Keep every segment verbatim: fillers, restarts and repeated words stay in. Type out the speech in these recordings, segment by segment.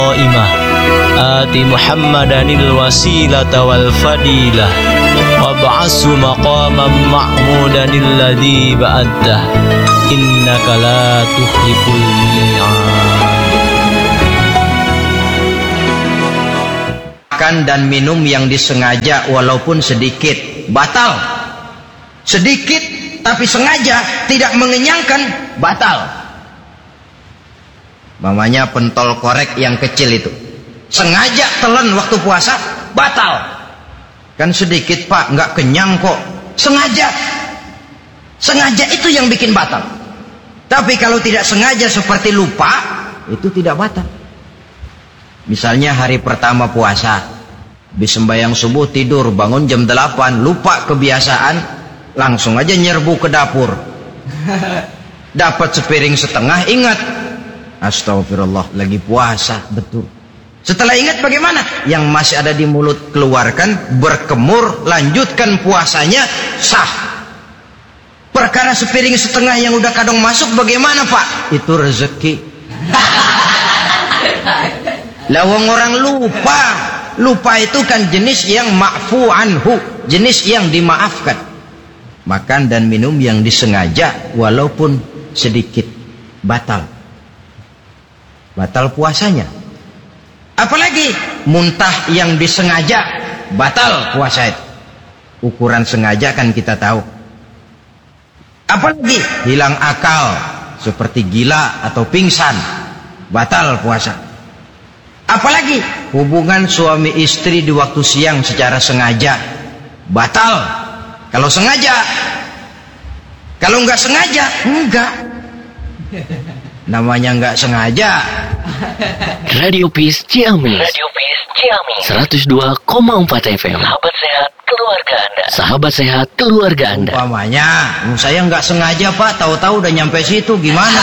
Imah ati Muhammadanil wasilata wal fadilah wa ba'asu maqaman ma'mudanil ladzi ba'addah innaka la tukhliful mi'ad. Makan dan minum yang disengaja walaupun sedikit batal. Sedikit tapi sengaja tidak mengenyangkan batal. Mamanya pentol korek yang kecil itu sengaja telan waktu puasa batal. Kan sedikit pak, nggak kenyang kok. Sengaja sengaja itu yang bikin batal. Tapi kalau tidak sengaja seperti lupa, itu tidak batal. Misalnya hari pertama puasa, habis sembahyang subuh tidur, bangun jam delapan, lupa kebiasaan, langsung aja nyerbu ke dapur. Dapat sepiring setengah, ingat, astagfirullah, lagi puasa, betul. Setelah ingat bagaimana? Yang masih ada di mulut keluarkan, berkemur, lanjutkan puasanya, sah. Perkara sepiring setengah yang udah kadang masuk bagaimana pak? Itu rezeki. Lawang orang lupa. Lupa itu kan jenis yang ma'fu anhu, jenis yang dimaafkan. Makan dan minum yang disengaja walaupun sedikit batal. Batal puasanya. Apalagi muntah yang disengaja batal puasa itu. Ukuran sengaja kan kita tahu. Apalagi hilang akal seperti gila atau pingsan, batal puasa. Apalagi hubungan suami istri di waktu siang secara sengaja, batal. Kalau sengaja. Kalau nggak sengaja, enggak. Namanya nggak sengaja. Radio Peace Ciamis. Radio Peace Ciamis. seratus dua koma empat F M. Sahabat sehat keluarga Anda. Sahabat sehat keluarga Anda. Umpamanya, saya nggak sengaja pak, tahu-tahu udah nyampe situ, gimana?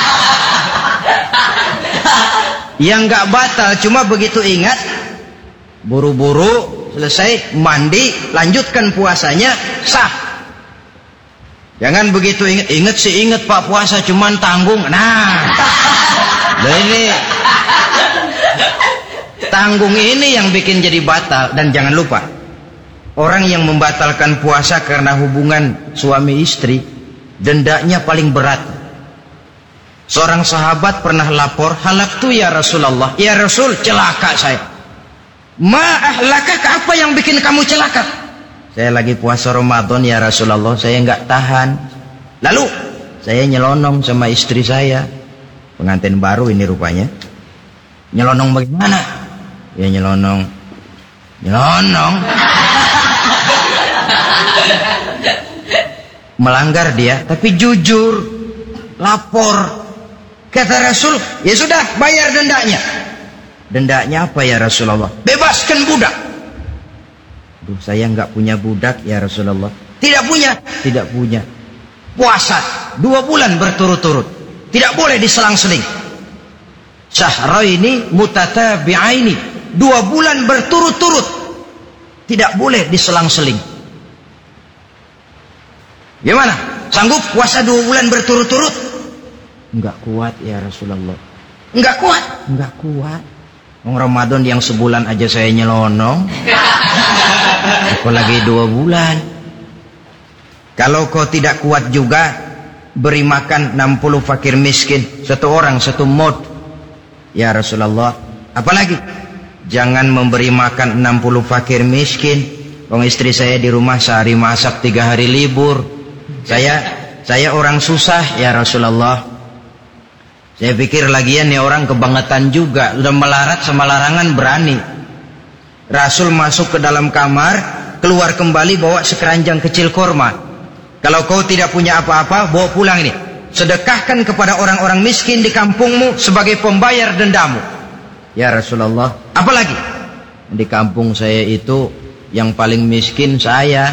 Yang nggak batal, cuma begitu ingat, buru-buru selesai mandi, lanjutkan puasanya, sah. Jangan begitu ingat, ingat sih ingat pak puasa, cuman tanggung. Nah, ini tanggung ini yang bikin jadi batal. Dan jangan lupa, orang yang membatalkan puasa karena hubungan suami istri, dendanya paling berat. Seorang sahabat pernah lapor, halaktu ya Rasulullah, ya Rasul, celaka saya. Ma ahlakak, apa yang bikin kamu celaka? Saya lagi puasa Ramadan ya Rasulullah, saya nggak tahan. Lalu saya nyelonong sama istri saya, pengantin baru ini rupanya. Nyelonong bagaimana? Ya nyelonong, nyelonong. Melanggar dia, tapi jujur, lapor. Kata Rasul, ya sudah, bayar dendanya. Dendanya apa ya Rasulullah? Bebaskan budak. Duh, saya nggak punya budak ya Rasulullah. Tidak punya? Tidak punya. Puasa dua bulan berturut-turut, tidak boleh diselang-seling. Syahraini mutatabi'aini, dua bulan berturut-turut, tidak boleh diselang-seling. Gimana? Sanggup puasa dua bulan berturut-turut? Enggak kuat ya Rasulullah. Enggak kuat? Enggak kuat. Wong Ramadan yang sebulan aja saya nyelonong, apalagi dua bulan. Kalau kau tidak kuat juga, beri makan enam puluh fakir miskin, satu orang satu mod ya Rasulullah. Apalagi jangan memberi makan enam puluh fakir miskin. Wong istri saya di rumah sehari masak, tiga hari libur. Saya saya orang susah ya Rasulullah. Saya pikir lagian nih orang kebangetan juga, udah melarat sama larangan berani. Rasul masuk ke dalam kamar, keluar kembali bawa sekeranjang kecil korma. Kalau kau tidak punya apa-apa, bawa pulang ini. Sedekahkan kepada orang-orang miskin di kampungmu sebagai pembayar dendamu. Ya Rasulullah, apalagi? Di kampung saya itu yang paling miskin saya.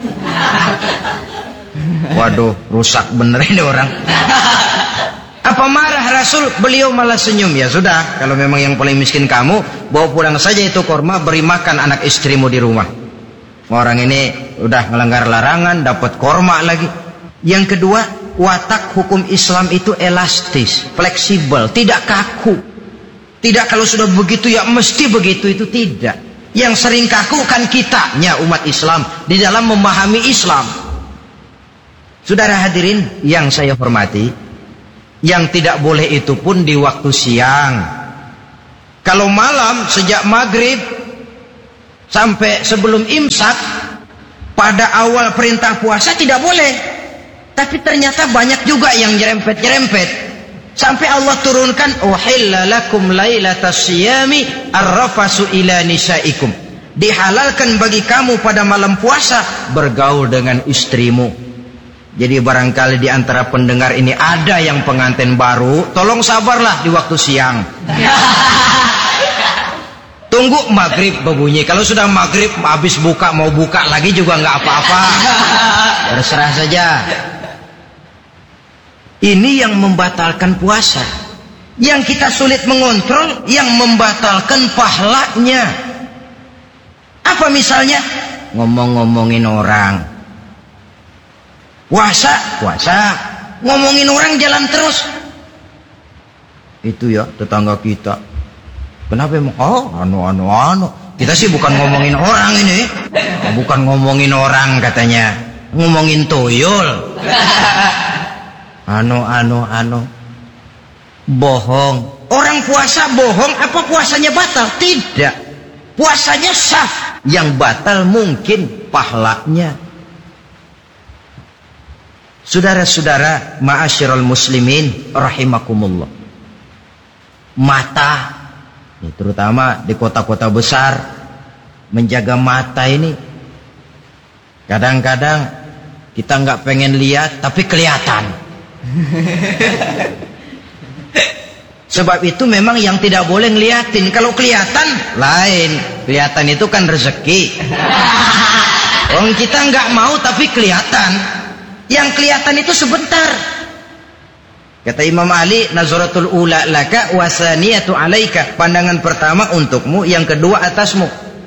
Waduh, rusak bener ini orang. Apa marah Rasul? Beliau malah senyum. Ya sudah, kalau memang yang paling miskin kamu, bawa pulang saja itu korma, beri makan anak istrimu di rumah. Orang ini udah melanggar larangan, dapat korma lagi. Yang kedua, watak hukum Islam itu elastis, fleksibel, tidak kaku. Tidak kalau sudah begitu ya mesti begitu, itu tidak. Yang sering kaku kan kitanya umat Islam di dalam memahami Islam. Saudara hadirin yang saya hormati, yang tidak boleh itu pun di waktu siang. Kalau malam sejak maghrib sampai sebelum imsak, pada awal perintah puasa tidak boleh. Tapi ternyata banyak juga yang nyerempet-nyerempet. Sampai Allah turunkan, uhilla lakum lailatas siyami arrafasu ila nisaikum. Dihalalkan bagi kamu pada malam puasa bergaul dengan istrimu. Jadi barangkali di antara pendengar ini ada yang pengantin baru, tolong sabarlah di waktu siang. Tunggu maghrib berbunyi. Kalau sudah maghrib habis buka mau buka lagi juga nggak apa-apa. Terserah saja. Ini yang membatalkan puasa. Yang kita sulit mengontrol, yang membatalkan pahalanya. Apa misalnya? Ngomong-ngomongin orang. Puasa, puasa. Ngomongin orang jalan terus. Itu ya tetangga kita. Kenapa emang? Oh, anu, anu, anu. Kita sih bukan ngomongin orang ini. Bukan ngomongin orang katanya. Ngomongin tuyul. Anu, anu, anu. Bohong. Orang puasa bohong, apa puasanya batal? Tidak. Puasanya sah. Yang batal mungkin pahalanya. Saudara-saudara, ma'asyiral muslimin rahimakumullah. Mata, terutama di kota-kota besar, menjaga mata ini. Kadang-kadang kita nggak pengen lihat, tapi kelihatan. Sebab itu memang yang tidak boleh ngeliatin. Kalau kelihatan lain, kelihatan itu kan rezeki. Orang kita nggak mau tapi kelihatan. Yang kelihatan itu sebentar. Kata Imam Ali, nazaratul ula laka wasaniyatu alaika. Pandangan pertama untukmu, yang kedua atasmu.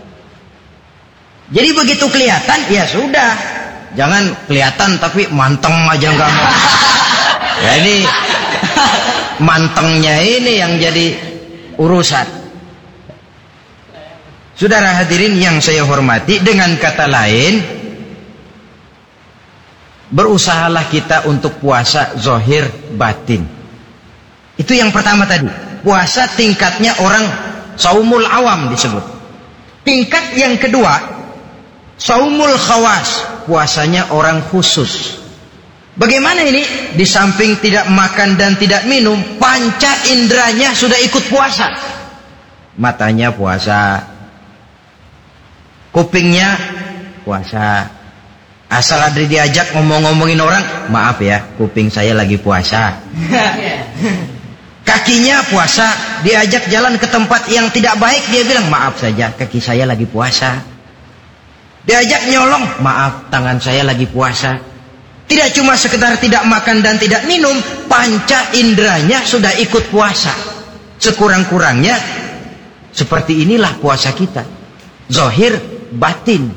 Jadi begitu kelihatan, ya sudah. Jangan kelihatan tapi manteng aja nggak mau. Ya ini mantengnya ini yang jadi urusan. Saudara hadirin yang saya hormati, dengan kata lain, berusahalah kita untuk puasa zahir batin. Itu yang pertama tadi. Puasa tingkatnya orang saumul awam disebut. Tingkat yang kedua, saumul khawas, puasanya orang khusus. Bagaimana ini? Di samping tidak makan dan tidak minum, panca inderanya sudah ikut puasa. Matanya puasa, kupingnya puasa. Asal ada diajak ngomong-ngomongin orang, maaf ya, kuping saya lagi puasa. Kakinya puasa, diajak jalan ke tempat yang tidak baik, dia bilang maaf saja, kaki saya lagi puasa. Diajak nyolong, maaf, tangan saya lagi puasa. Tidak cuma sekedar tidak makan dan tidak minum, panca inderanya sudah ikut puasa. Sekurang-kurangnya seperti inilah puasa kita, zahir batin.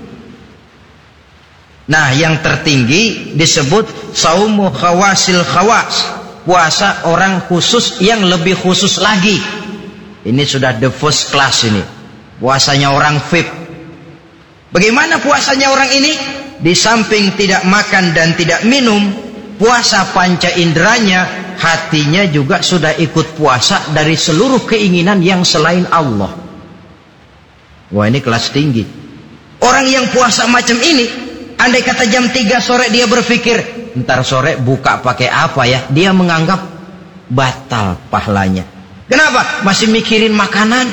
Nah, yang tertinggi disebut saumu khawasil khawas, puasa orang khusus yang lebih khusus lagi. Ini sudah the first class ini, puasanya orang V I P. Bagaimana puasanya orang ini? Di samping tidak makan dan tidak minum, puasa panca inderanya, hatinya juga sudah ikut puasa dari seluruh keinginan yang selain Allah. Wah, ini kelas tinggi. Orang yang puasa macam ini, andai kata jam tiga sore dia berpikir, ntar sore buka pakai apa ya, dia menganggap batal pahalanya. Kenapa? Masih mikirin makanan.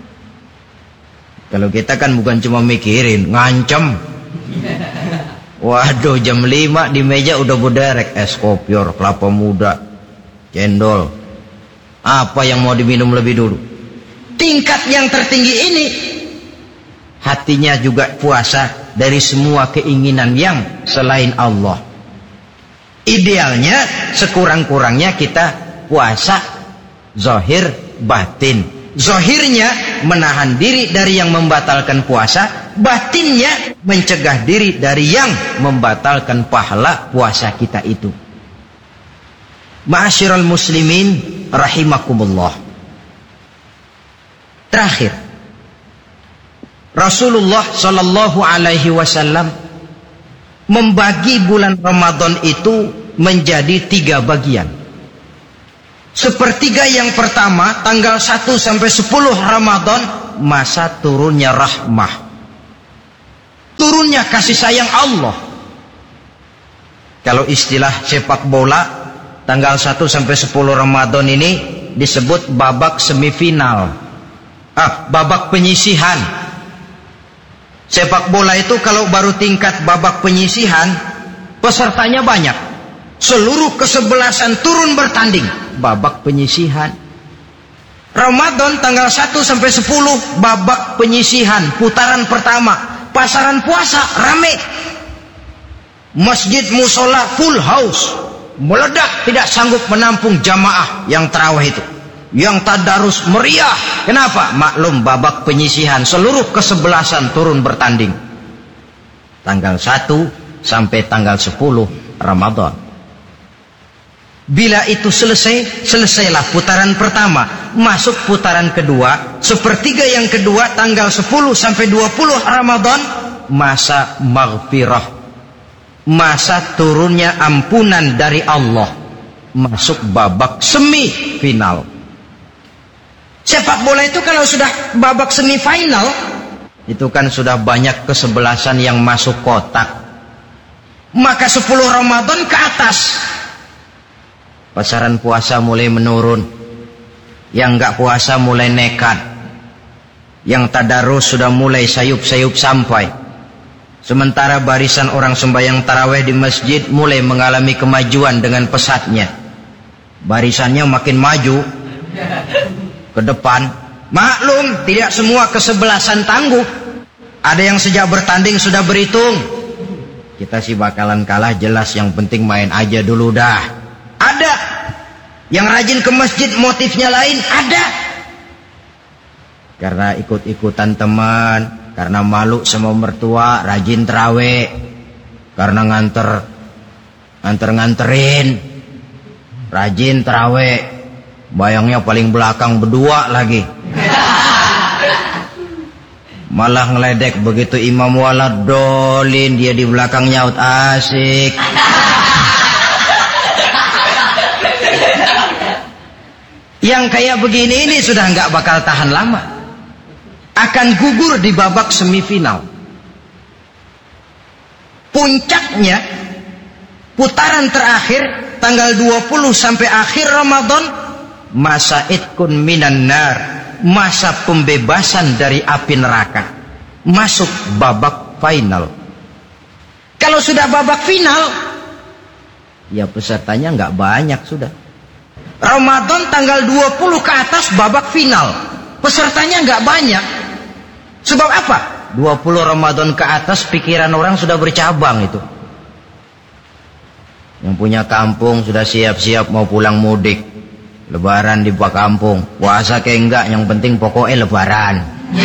Kalau kita kan bukan cuma mikirin, ngancem. Waduh, jam lima di meja udah berderek es kopior, kelapa muda, cendol. Apa yang mau diminum lebih dulu? Tingkat yang tertinggi ini, hatinya juga puasa dari semua keinginan yang selain Allah. Idealnya sekurang-kurangnya kita puasa zahir batin. Zahirnya menahan diri dari yang membatalkan puasa, batinnya mencegah diri dari yang membatalkan pahala puasa kita itu. Ma'asyiral muslimin rahimakumullah. terakhir. Rasulullah Shallallahu Alaihi Wasallam membagi bulan Ramadan itu menjadi tiga bagian. Sepertiga yang pertama tanggal satu sampai sepuluh Ramadan, masa turunnya rahmah, turunnya kasih sayang Allah. Kalau istilah sepak bola, tanggal satu sampai sepuluh Ramadan ini disebut babak semifinal, ah, babak penyisihan. Sepak bola itu kalau baru tingkat babak penyisihan, pesertanya banyak, seluruh kesebelasan turun bertanding, babak penyisihan. Ramadan tanggal satu sampai sepuluh babak penyisihan, putaran pertama, pasaran puasa rame, masjid musola full house, meledak, tidak sanggup menampung jamaah yang tarawih itu, yang tadarus meriah. Kenapa? Maklum babak penyisihan, seluruh kesebelasan turun bertanding. Tanggal satu sampai tanggal sepuluh Ramadan. Bila itu selesai, selesailah putaran pertama, masuk putaran kedua. Sepertiga yang kedua tanggal sepuluh sampai dua puluh Ramadan, masa maghfirah, masa turunnya ampunan dari Allah, masuk babak semifinal. Sepak bola itu kalau sudah babak semifinal, itu kan sudah banyak kesebelasan yang masuk kotak. Maka sepuluh Ramadan ke atas, pasaran puasa mulai menurun. Yang enggak puasa mulai nekat. Yang tadarus sudah mulai sayup-sayup sampai. Sementara barisan orang sembahyang tarawih di masjid mulai mengalami kemajuan dengan pesatnya. Barisannya makin maju ke depan. Maklum, tidak semua kesebelasan tangguh. Ada yang sejak bertanding sudah berhitung, kita sih bakalan kalah jelas, yang penting main aja dulu dah. Ada yang rajin ke masjid, motifnya lain, ada karena ikut-ikutan teman, karena malu sama mertua, rajin terawih, karena nganter nganter-nganterin, rajin terawih, bayangnya paling belakang berdua lagi. Malah ngeledek begitu imam waladolin, dia di belakang nyaut asik. Yang kayak begini ini sudah nggak bakal tahan lama, akan gugur di babak semifinal. Puncaknya putaran terakhir tanggal dua puluh sampai akhir Ramadan, masa itkun minan nar, masa pembebasan dari api neraka, masuk babak final. Kalau sudah babak final, ya pesertanya nggak banyak sudah. Ramadan tanggal dua puluh ke atas babak final, pesertanya nggak banyak. Sebab apa? dua puluh Ramadan ke atas pikiran orang sudah bercabang itu. Yang punya kampung sudah siap-siap mau pulang mudik, lebaran di Pak kampung, puasa kayak enggak, yang penting pokoknya lebaran.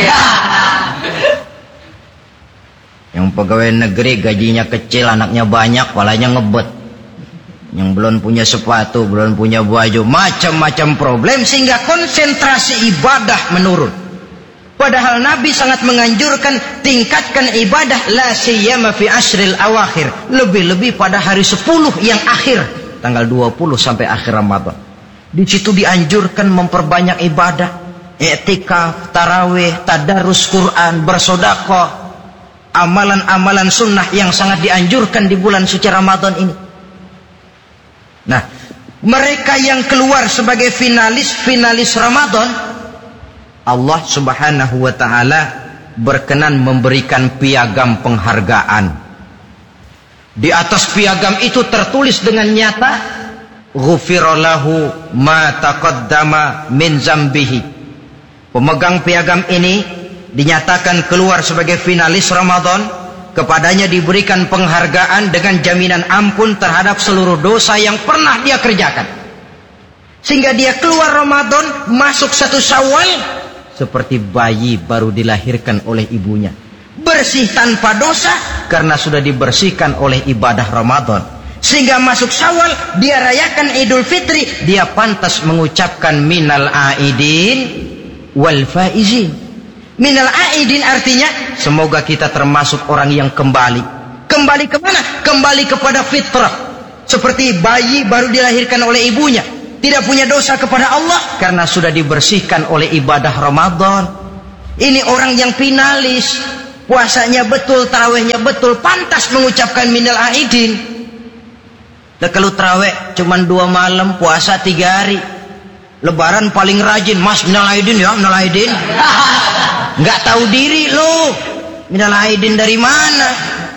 Yang pegawai negeri gajinya kecil, anaknya banyak, palanya ngebet. Yang belum punya sepatu, belum punya baju, macam-macam problem, sehingga konsentrasi ibadah menurun. Padahal Nabi sangat menganjurkan tingkatkan ibadah, la siyama fi ashril awakhir, lebih-lebih pada hari sepuluh yang akhir, tanggal dua puluh sampai akhir Ramadan. Di situ dianjurkan memperbanyak ibadah, i'tikaf, tarawih, tadarus Quran, bersedekah, amalan-amalan sunnah yang sangat dianjurkan di bulan suci Ramadan ini. Nah, mereka yang keluar sebagai finalis-finalis Ramadan, Allah Subhanahu wa ta'ala berkenan memberikan piagam penghargaan. Di atas piagam itu tertulis dengan nyata, ghufira lahu ma taqaddama min zambihi. Pemegang piagam ini dinyatakan keluar sebagai finalis Ramadan, kepadanya diberikan penghargaan dengan jaminan ampun terhadap seluruh dosa yang pernah dia kerjakan. Sehingga dia keluar Ramadan, masuk satu Syawal seperti bayi baru dilahirkan oleh ibunya, bersih tanpa dosa karena sudah dibersihkan oleh ibadah Ramadan. Sehingga masuk Syawal, dia rayakan Idul Fitri, dia pantas mengucapkan minal aidin wal faizin. Minal aidin artinya semoga kita termasuk orang yang kembali. Kembali kemana? Kembali kepada fitrah. Seperti bayi baru dilahirkan oleh ibunya, tidak punya dosa kepada Allah karena sudah dibersihkan oleh ibadah Ramadan. Ini orang yang finalis, puasanya betul, tarawihnya betul, pantas mengucapkan minal aidin. Nah, kalau tarawih cuma dua malam, puasa tiga hari, Lebaran paling rajin, mas minal aidin ya, minal aidin. Nggak tahu diri lo, minal aidin dari mana?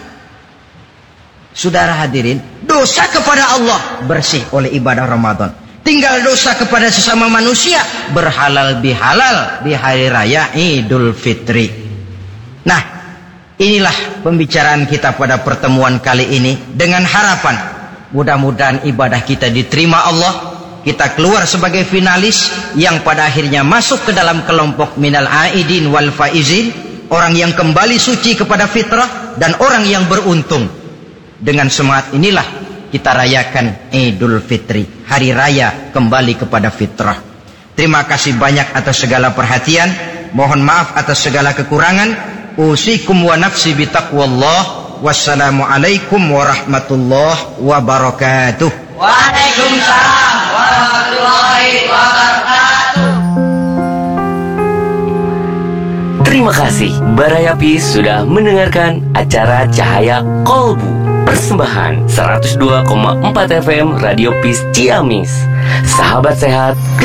Saudara hadirin, dosa kepada Allah bersih oleh ibadah Ramadan. Tinggal dosa kepada sesama manusia berhalal bihalal di hari raya Idul Fitri. Nah, inilah pembicaraan kita pada pertemuan kali ini dengan harapan mudah-mudahan ibadah kita diterima Allah. Kita keluar sebagai finalis yang pada akhirnya masuk ke dalam kelompok minal aidin wal faizin, orang yang kembali suci kepada fitrah dan orang yang beruntung. Dengan semangat inilah kita rayakan Idul Fitri, hari raya kembali kepada fitrah. Terima kasih banyak atas segala perhatian. Mohon maaf atas segala kekurangan. Usikum wa nafsi bitaqwallah. Wassalamualaikum warahmatullahi wabarakatuh. Waalaikumsalam warahmatullahi wabarakatuh. Terima kasih Baraya Peace sudah mendengarkan acara Cahaya Kolbu. Persembahan seratus dua koma empat F M Radio Peace Ciamis. Sahabat sehat